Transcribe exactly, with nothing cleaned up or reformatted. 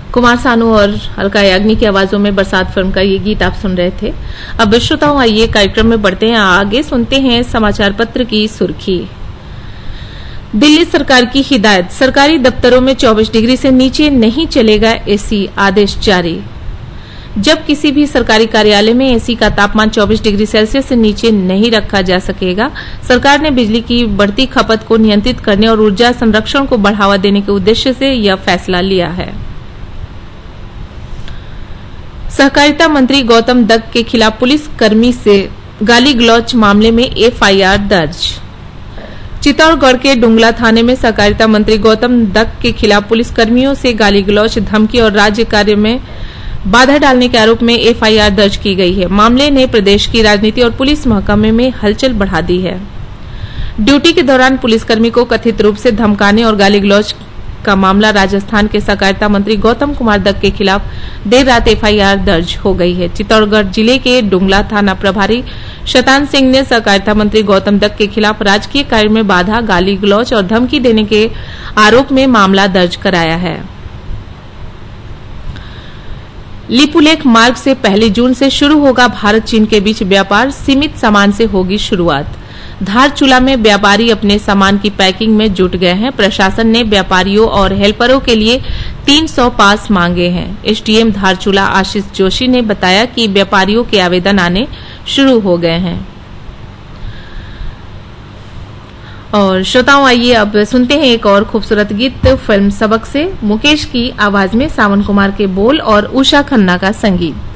कुमार सानू और अलका याग्निक की आवाजों में बरसात फिल्म का ये गीत आप सुन रहे थे। अब श्रोताओं, आइए कार्यक्रम में बढ़ते हैं आगे, सुनते हैं समाचार पत्र की सुर्खी। दिल्ली सरकार की हिदायत, सरकारी दफ्तरों में चौबीस डिग्री से नीचे नहीं चलेगा एसी, आदेश जारी। जब किसी भी सरकारी कार्यालय में एसी का तापमान चौबीस डिग्री सेल्सियस से नीचे नहीं रखा जा सकेगा। सरकार ने बिजली की बढ़ती खपत को नियंत्रित करने और ऊर्जा संरक्षण को बढ़ावा देने के उद्देश्य से यह फैसला लिया है। सहकारिता मंत्री गौतम दत्त के खिलाफ पुलिस कर्मी से गाली गलौच मामले में एफआईआर दर्ज। चित्तौड़गढ़ के डुंगला थाने में सहकारिता मंत्री गौतम दत्त के खिलाफ पुलिस कर्मियों से गाली गलौच, धमकी और राज्य कार्य में बाधा डालने के आरोप में एफआईआर दर्ज की गई है। मामले ने प्रदेश की राजनीति और पुलिस महकमे में हलचल बढ़ा दी है। ड्यूटी के दौरान पुलिसकर्मी को कथित रूप से धमकाने और गाली गलौच का मामला राजस्थान के सहकारिता मंत्री गौतम कुमार दत्त के खिलाफ देर रात एफआईआर दर्ज हो गई है। चित्तौड़गढ़ जिले के डुंगला थाना प्रभारी शतान सिंह ने सहकारिता मंत्री गौतम दत्त के खिलाफ राजकीय कार्य में बाधा, गाली गलौच और धमकी देने के आरोप में मामला दर्ज कराया है। लिपुलेख मार्ग से पहली जून से शुरू होगा भारत चीन के बीच व्यापार, सीमित सामान से होगी शुरुआत। धारचूला में व्यापारी अपने सामान की पैकिंग में जुट गए हैं। प्रशासन ने व्यापारियों और हेल्परों के लिए तीन सौ पास मांगे हैं। एसडीएम धारचूला आशीष जोशी ने बताया कि व्यापारियों के आवेदन आने शुरू हो गए हैं। और श्रोताओं, आइए अब सुनते हैं एक और खूबसूरत गीत फिल्म सबक से, मुकेश की आवाज में सावन कुमार के बोल और उषा खन्ना का संगीत।